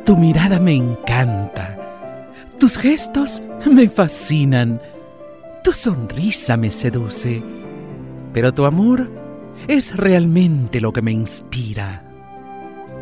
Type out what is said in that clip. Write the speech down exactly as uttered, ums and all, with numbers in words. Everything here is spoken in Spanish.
Tu mirada me encanta. Tus gestos me fascinan. Tu sonrisa me seduce. Pero tu amor es realmente lo que me inspira.